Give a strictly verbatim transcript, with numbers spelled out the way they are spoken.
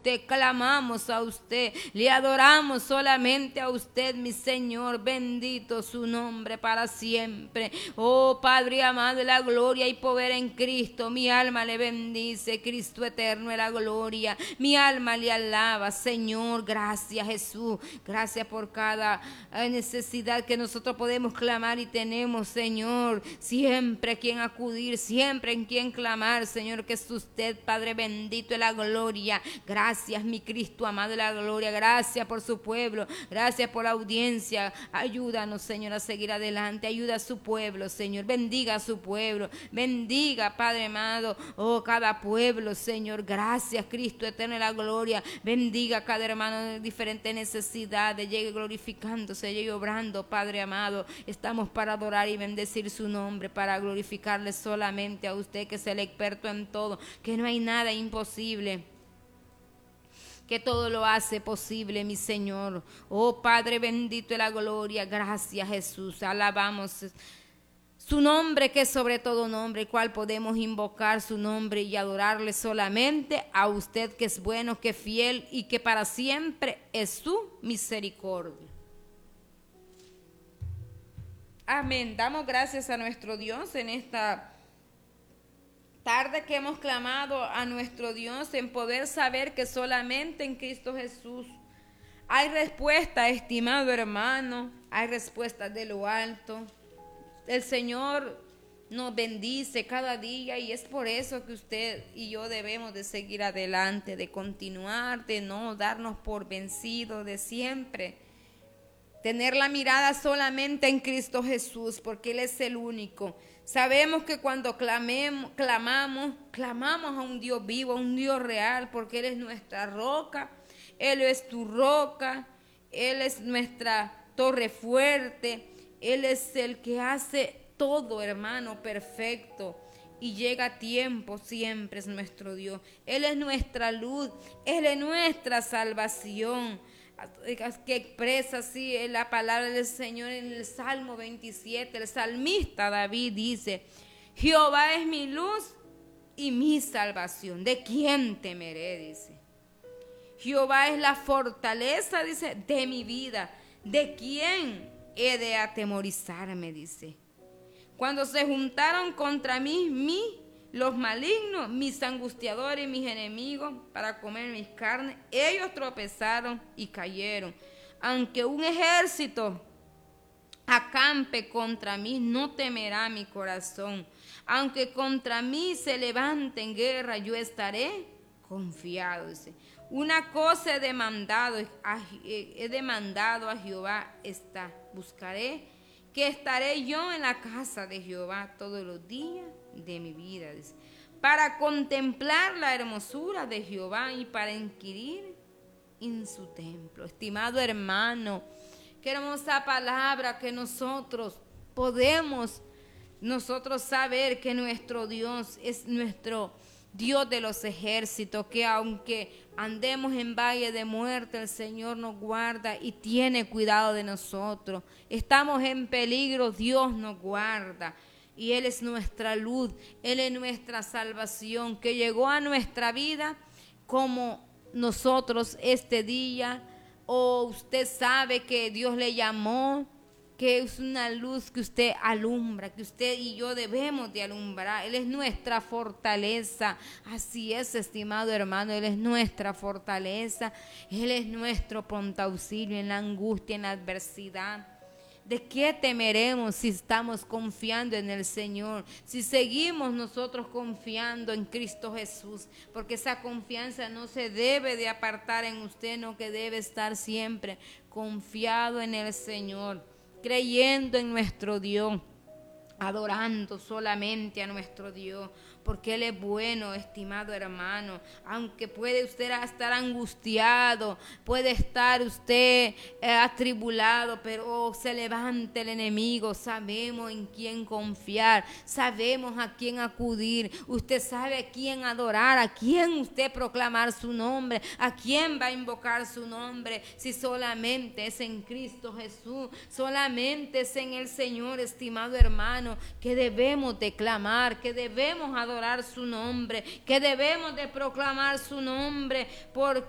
usted, clamamos a usted, le adoramos solamente a usted, mi Señor. Bendito su nombre para siempre. Oh Padre amado, la gloria y poder en Cristo. Mi alma le bendice, Cristo eterno es la gloria. Mi alma le alaba, Señor. Gracias, Jesús. Gracias por cada necesidad que nosotros podemos clamar y tenemos, Señor. Siempre a quien acudir, siempre en quien clamar, Señor, que es usted, Padre bendito, es la gloria. Gracias, mi Cristo amado, es la gloria. Gracias por su pueblo. Gracias por la audiencia. Ayúdanos, Señor, a seguir adelante. Ayuda a su pueblo, Señor. Bendiga a su pueblo. Bendiga, Padre amado, oh, cada pueblo, Señor. Gracias, Cristo eterno, es la gloria. Bendiga a cada hermano de diferentes necesidades. Llegue glorificándose, llegue obrando, Padre amado. Estamos para adorar y bendecir su nombre, para glorificarle solamente a usted, que es el experto en todo, que no hay nada imposible, que todo lo hace posible, mi Señor. Oh Padre bendito, es la gloria. Gracias, Jesús. Alabamos su nombre, que es sobre todo nombre, cual podemos invocar su nombre y adorarle solamente a usted, que es bueno, que es fiel y que para siempre es su misericordia. Amén. Damos gracias a nuestro Dios en esta tarde que hemos clamado a nuestro Dios, en poder saber que solamente en Cristo Jesús hay respuesta, estimado hermano. Hay respuesta de lo alto. El Señor nos bendice cada día, y es por eso que usted y yo debemos de seguir adelante, de continuar, de no darnos por vencidos, de siempre tener la mirada solamente en Cristo Jesús, porque Él es el único. Sabemos que cuando clamemos, clamamos, clamamos a un Dios vivo, a un Dios real, porque Él es nuestra roca, Él es tu roca, Él es nuestra torre fuerte, Él es el que hace todo, hermano, perfecto. Y llega a tiempo, siempre es nuestro Dios. Él es nuestra luz, Él es nuestra salvación, que expresa así la palabra del Señor en el Salmo veintisiete. El salmista David dice: Jehová es mi luz y mi salvación, ¿de quién temeré? Dice. Jehová es la fortaleza, dice, de mi vida, ¿de quién he de atemorizarme? Dice. Cuando se juntaron contra mí, mí los malignos, mis angustiadores y mis enemigos, para comer mis carnes, ellos tropezaron y cayeron. Aunque un ejército acampe contra mí, no temerá mi corazón. Aunque contra mí se levante en guerra, yo estaré confiado. Dice. Una cosa he demandado, he demandado a Jehová, esta buscaré, que estaré yo en la casa de Jehová todos los días de mi vida, dice, para contemplar la hermosura de Jehová y para inquirir en su templo. Estimado hermano, qué hermosa palabra, que nosotros podemos nosotros saber que nuestro Dios es nuestro Dios de los ejércitos, que aunque andemos en valle de muerte, el Señor nos guarda y tiene cuidado de nosotros. Estamos en peligro, Dios nos guarda. Y Él es nuestra luz, Él es nuestra salvación, que llegó a nuestra vida como nosotros este día. O usted sabe que Dios le llamó, que es una luz que usted alumbra, que usted y yo debemos de alumbrar. Él es nuestra fortaleza. Así es, estimado hermano, Él es nuestra fortaleza. Él es nuestro pronto auxilio en la angustia, en la adversidad. ¿De qué temeremos si estamos confiando en el Señor? Si seguimos nosotros confiando en Cristo Jesús, porque esa confianza no se debe de apartar en usted, no, que debe estar siempre confiado en el Señor, creyendo en nuestro Dios, adorando solamente a nuestro Dios, porque Él es bueno, estimado hermano. Aunque puede usted estar angustiado, puede estar usted eh, atribulado, pero oh, se levanta el enemigo, sabemos en quién confiar, sabemos a quién acudir. Usted sabe a quién adorar, a quién usted proclamar su nombre, a quién va a invocar su nombre, si solamente es en Cristo Jesús, solamente es en el Señor, estimado hermano, que debemos de clamar, que debemos adorar su nombre, que debemos de proclamar su nombre, porque